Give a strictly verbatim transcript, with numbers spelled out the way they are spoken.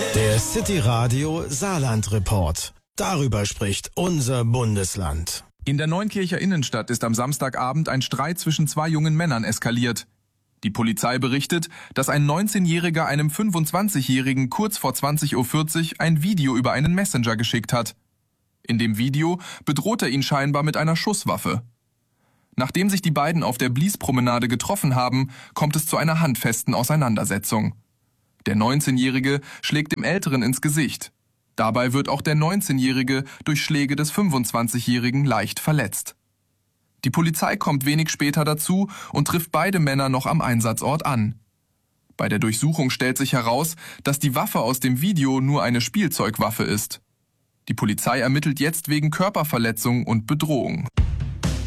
Der City Radio Saarland Report. Darüber spricht unser Bundesland. In der Neunkircher Innenstadt ist am Samstagabend ein Streit zwischen zwei jungen Männern eskaliert. Die Polizei berichtet, dass ein neunzehnjähriger einem fünfundzwanzigjährigen kurz vor zwanzig Uhr vierzig ein Video über einen Messenger geschickt hat. In dem Video bedroht er ihn scheinbar mit einer Schusswaffe. Nachdem sich die beiden auf der Bliespromenade getroffen haben, kommt es zu einer handfesten Auseinandersetzung. Der neunzehnjährige schlägt dem Älteren ins Gesicht. Dabei wird auch der neunzehnjährige durch Schläge des fünfundzwanzigjährigen leicht verletzt. Die Polizei kommt wenig später dazu und trifft beide Männer noch am Einsatzort an. Bei der Durchsuchung stellt sich heraus, dass die Waffe aus dem Video nur eine Spielzeugwaffe ist. Die Polizei ermittelt jetzt wegen Körperverletzung und Bedrohung.